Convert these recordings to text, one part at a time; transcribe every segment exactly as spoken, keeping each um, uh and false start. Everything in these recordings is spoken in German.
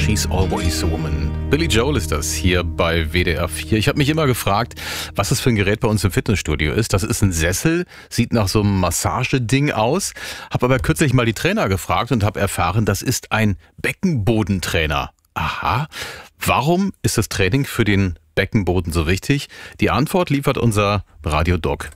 She's Always a Woman. Billy Joel ist das hier bei W D R vier. Ich habe mich immer gefragt, was das für ein Gerät bei uns im Fitnessstudio ist. Das ist ein Sessel, sieht nach so einem Massageding aus. Habe aber kürzlich mal die Trainer gefragt und habe erfahren, das ist ein Beckenbodentrainer. Aha, warum ist das Training für den Beckenboden so wichtig? Die Antwort liefert unser Radiodoc.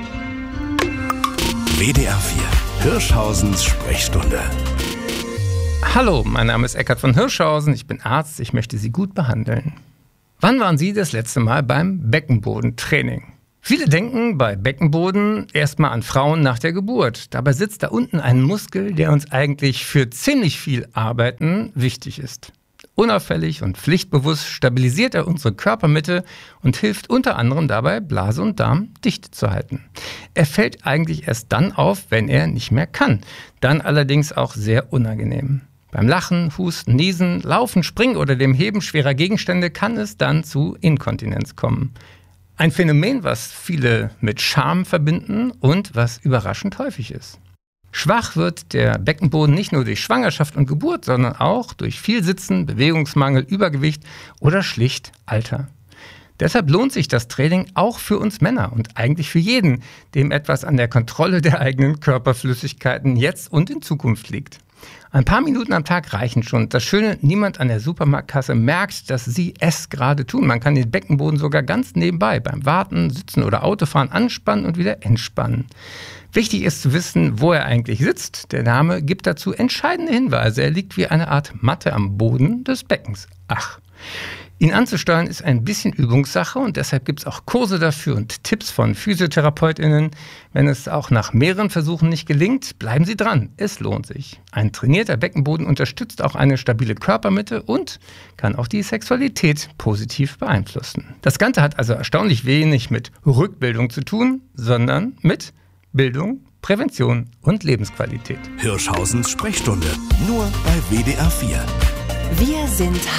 W D R vier, Hirschhausens Sprechstunde. Hallo, mein Name ist Eckhard von Hirschhausen, ich bin Arzt, ich möchte Sie gut behandeln. Wann waren Sie das letzte Mal beim Beckenbodentraining? Viele denken bei Beckenboden erstmal an Frauen nach der Geburt. Dabei sitzt da unten ein Muskel, der uns eigentlich für ziemlich viel Arbeiten wichtig ist. Unauffällig und pflichtbewusst stabilisiert er unsere Körpermitte und hilft unter anderem dabei, Blase und Darm dicht zu halten. Er fällt eigentlich erst dann auf, wenn er nicht mehr kann. Dann allerdings auch sehr unangenehm. Beim Lachen, Husten, Niesen, Laufen, Springen oder dem Heben schwerer Gegenstände kann es dann zu Inkontinenz kommen. Ein Phänomen, was viele mit Scham verbinden und was überraschend häufig ist. Schwach wird der Beckenboden nicht nur durch Schwangerschaft und Geburt, sondern auch durch viel Sitzen, Bewegungsmangel, Übergewicht oder schlicht Alter. Deshalb lohnt sich das Training auch für uns Männer und eigentlich für jeden, dem etwas an der Kontrolle der eigenen Körperflüssigkeiten jetzt und in Zukunft liegt. Ein paar Minuten am Tag reichen schon. Das Schöne, niemand an der Supermarktkasse merkt, dass Sie es gerade tun. Man kann den Beckenboden sogar ganz nebenbei beim Warten, Sitzen oder Autofahren anspannen und wieder entspannen. Wichtig ist zu wissen, wo er eigentlich sitzt. Der Name gibt dazu entscheidende Hinweise. Er liegt wie eine Art Matte am Boden des Beckens. Ach. Ihn anzusteuern ist ein bisschen Übungssache und deshalb gibt es auch Kurse dafür und Tipps von PhysiotherapeutInnen. Wenn es auch nach mehreren Versuchen nicht gelingt, bleiben Sie dran. Es lohnt sich. Ein trainierter Beckenboden unterstützt auch eine stabile Körpermitte und kann auch die Sexualität positiv beeinflussen. Das Ganze hat also erstaunlich wenig mit Rückbildung zu tun, sondern mit Bildung, Prävention und Lebensqualität. Hirschhausens Sprechstunde, nur bei W D R vier. Wir sind